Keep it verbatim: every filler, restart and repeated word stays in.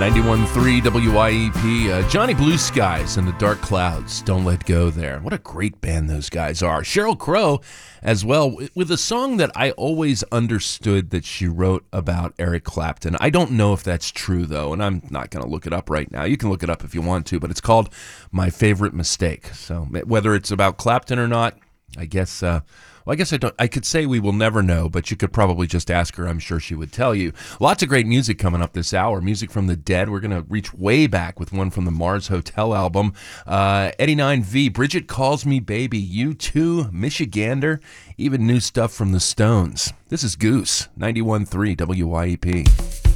ninety-one point three W I E P, uh, Johnny Blue Skies and the Dark Clouds, Don't Let Go there. What a great band those guys are. Sheryl Crow as well, with a song that I always understood that she wrote about Eric Clapton. I don't know if that's true, though, and I'm not going to look it up right now. You can look it up if you want to, but it's called My Favorite Mistake. So whether it's about Clapton or not, I guess... Uh, Well, I guess I don't. I could say we will never know, but you could probably just ask her. I'm sure she would tell you. Lots of great music coming up this hour. Music from the Dead. We're going to reach way back with one from the Mars Hotel album. Uh, Eddie nine V, Bridget Calls Me Baby, U two, Michigander, even new stuff from the Stones. This is Goose, ninety-one point three W I E P.